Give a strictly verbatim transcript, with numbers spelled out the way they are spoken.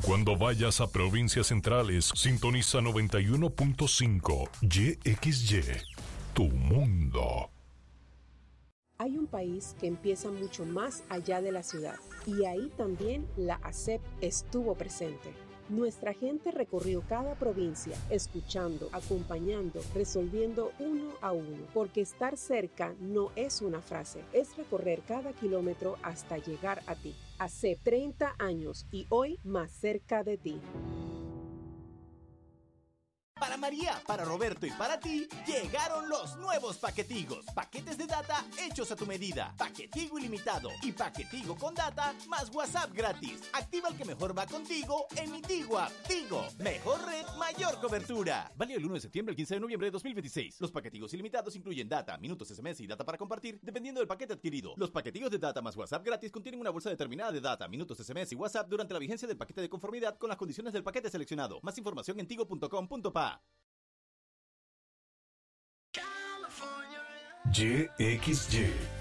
Cuando vayas a provincias centrales, sintoniza noventa y uno punto cinco Y X Y, tu mundo. Hay un país que empieza mucho más allá de la ciudad, y ahí también la A S E P estuvo presente. Nuestra gente recorrió cada provincia, escuchando, acompañando, resolviendo uno a uno, porque estar cerca no es una frase, es recorrer cada kilómetro hasta llegar a ti. A S E P, treinta años y hoy más cerca de ti. Para María, para Roberto y para ti, llegaron los nuevos paquetigos. Paquetes de data hechos a tu medida. Paquetigo ilimitado y paquetigo con data más WhatsApp gratis. Activa el que mejor va contigo en mi Tigo App. Tigo, mejor red, mayor cobertura. Válido el uno de septiembre al quince de noviembre de dos mil veintiséis. Los paquetigos ilimitados incluyen data, minutos, S M S y data para compartir, dependiendo del paquete adquirido. Los paquetigos de data más WhatsApp gratis contienen una bolsa determinada de data, minutos, S M S y WhatsApp durante la vigencia del paquete de conformidad con las condiciones del paquete seleccionado. Más información en tigo punto com punto pa. Y X Y,